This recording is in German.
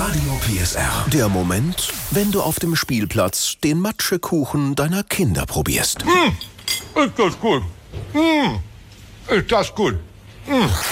Radio PSR. Der Moment, wenn du auf dem Spielplatz den Matschekuchen deiner Kinder probierst. Ist das gut? Ist das gut?